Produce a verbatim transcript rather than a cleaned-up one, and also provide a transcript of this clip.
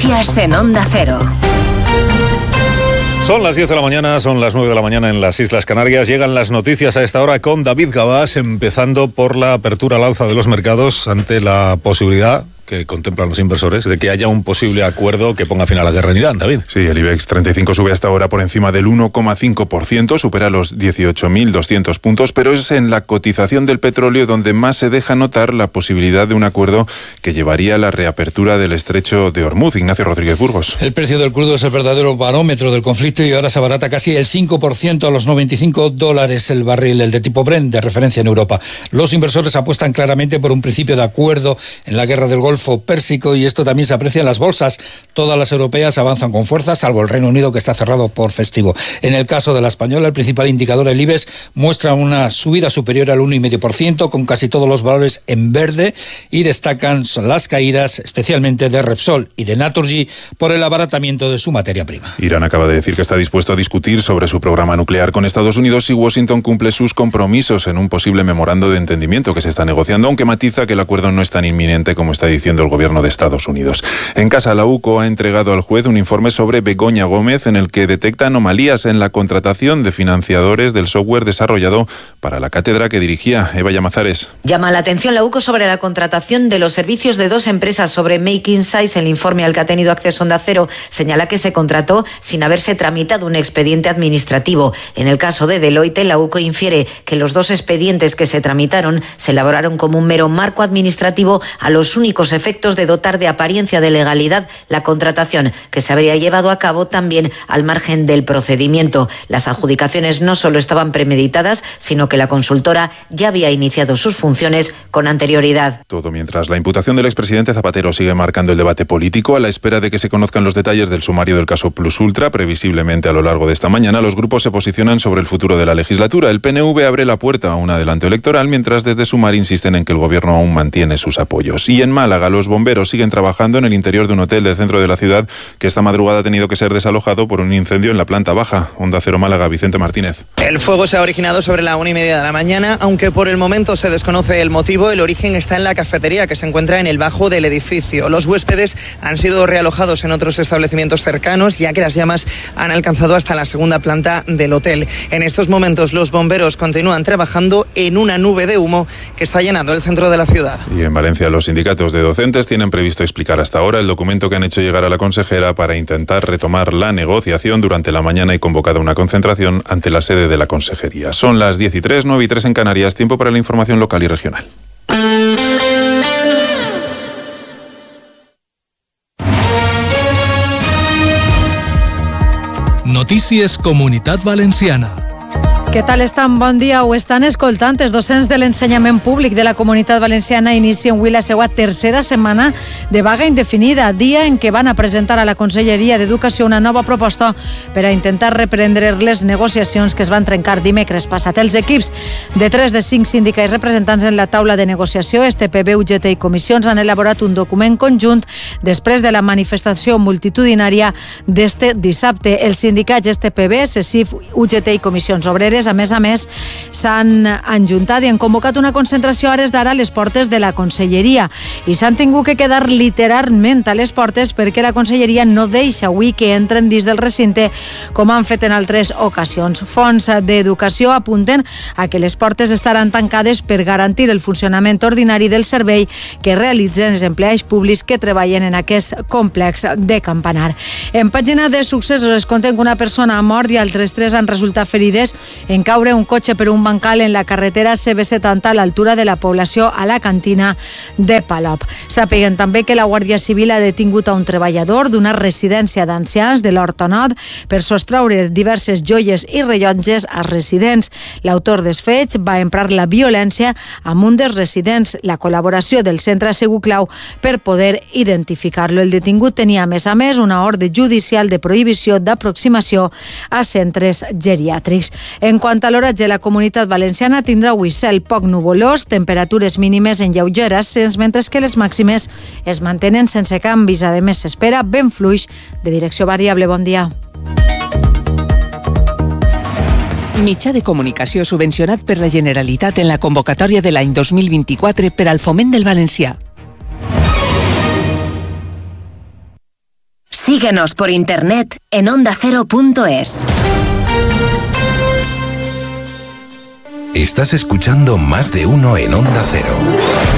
Noticias en Onda Cero. Son las diez de la mañana, son las nueve de la mañana en las Islas Canarias. Llegan las noticias a esta hora con David Gabás, empezando por la apertura al alza de los mercados ante la posibilidad que contemplan los inversores de que haya un posible acuerdo que ponga fin a la guerra en Irán. David. Sí, el IBEX treinta y cinco sube hasta ahora por encima del uno coma cinco por ciento, supera los dieciocho mil doscientos puntos, pero es en la cotización del petróleo donde más se deja notar la posibilidad de un acuerdo que llevaría a la reapertura del estrecho de Hormuz. Ignacio Rodríguez Burgos. El precio del crudo es el verdadero barómetro del conflicto y ahora se abarata casi el cinco por ciento a los noventa y cinco dólares el barril, el de tipo Brent, de referencia en Europa. Los inversores apuestan claramente por un principio de acuerdo en la guerra del Golfo Pérsico, y esto también se aprecia en las bolsas. Todas las europeas avanzan con fuerza, salvo el Reino Unido, que está cerrado por festivo. En el caso de la española, el principal indicador, el IBEX, muestra una subida superior al uno coma cinco por ciento, con casi todos los valores en verde, y destacan las caídas especialmente de Repsol y de Naturgy por el abaratamiento de su materia prima. Irán acaba de decir que está dispuesto a discutir sobre su programa nuclear con Estados Unidos si Washington cumple sus compromisos en un posible memorando de entendimiento que se está negociando, aunque matiza que el acuerdo no es tan inminente como está diciendo el gobierno de Estados Unidos. En casa, la U C O ha entregado al juez un informe sobre Begoña Gómez en el que detecta anomalías en la contratación de financiadores del software desarrollado para la cátedra que dirigía. Eva Llamazares. Llama la atención la U C O sobre la contratación de los servicios de dos empresas sobre Making Size. El informe al que ha tenido acceso Onda Cero señala que se contrató sin haberse tramitado un expediente administrativo. En el caso de Deloitte, la U C O infiere que los dos expedientes que se tramitaron se elaboraron como un mero marco administrativo a los únicos efectos de dotar de apariencia de legalidad la contratación, que se habría llevado a cabo también al margen del procedimiento. Las adjudicaciones no solo estaban premeditadas, sino que la consultora ya había iniciado sus funciones con anterioridad. Todo mientras la imputación del expresidente Zapatero sigue marcando el debate político. A la espera de que se conozcan los detalles del sumario del caso Plus Ultra, previsiblemente a lo largo de esta mañana, los grupos se posicionan sobre el futuro de la legislatura. El P N V abre la puerta a un adelanto electoral, mientras desde Sumar insisten en que el gobierno aún mantiene sus apoyos. Y en Málaga, los bomberos siguen trabajando en el interior de un hotel del centro de la ciudad que esta madrugada ha tenido que ser desalojado por un incendio en la planta baja. Onda Cero Málaga, Vicente Martínez. El fuego se ha originado sobre la una y media de la mañana, aunque por el momento se desconoce el motivo. El origen está en la cafetería, que se encuentra en el bajo del edificio. Los huéspedes han sido realojados en otros establecimientos cercanos, ya que las llamas han alcanzado hasta la segunda planta del hotel. En estos momentos los bomberos continúan trabajando en una nube de humo que está llenando el centro de la ciudad. Y en Valencia, los sindicatos de docentes tienen previsto explicar hasta ahora el documento que han hecho llegar a la consejera para intentar retomar la negociación. Durante la mañana y convocada una concentración ante la sede de la consejería. Son las diez y tres, nueve y tres en Canarias. Tiempo para la información local y regional. Notícies Comunitat Valenciana. Què tal estan? Bon dia. Ho estan escoltant. Els docents de l'ensenyament públic de la Comunitat Valenciana inicien avui la seva tercera setmana de vaga indefinida, dia en què van a presentar a la Conselleria d'Educació una nova proposta per a intentar reprendre les negociacions que es van trencar dimecres passat. Els equips de tres de cinc sindicats representants en la taula de negociació, S T P B, U G T i Comissions, han elaborat un document conjunt després de la manifestació multitudinària d'este dissabte. Els sindicats S T P B, C S I F, U G T i Comissions Obreres, a més a més, s'han enjuntat i han convocat una concentració a hores d'ara a les portes de la Conselleria i s'han tingut que quedar literalment a les portes perquè la Conselleria no deixa avui que entren dins del recinte com han fet en altres ocasions. Fonts d'Educació apunten a que les portes estaran tancades per garantir el funcionament ordinari del servei que realitzen els empleats públics que treballen en aquest complex de Campanar. En pàgina de successos es conten que una persona ha mort i altres tres han resultat ferides en caure un cotxe per un bancal en la carretera C B setanta a l'altura de la població a la cantina de Palop. Sàpiguen també que la Guàrdia Civil ha detingut a un treballador d'una residència d'ancians de l'Hortonot per sostraure diverses joies i rellotges als residents. L'autor dels fets va emprar la violència amb un dels residents. La col·laboració del centre ha sigut clau per poder identificar-lo. El detingut tenia, a més a més, una ordre judicial de prohibició d'aproximació a centres geriàtrics. En quant a l'oratge, la Comunitat Valenciana tindrà avui cel poc nuvolós, temperatures mínimes en lleugeres, mentre que les màximes es mantenen sense canvis. A més, s'espera vent fluix de direcció variable. Bon dia. Mitjà de comunicació subvencionat per la Generalitat en la convocatòria de l'any dos mil vint-i-quatre per al foment del valencià. Síguenos por internet en onda cero punto es. Estás escuchando Más de Uno en Onda Cero.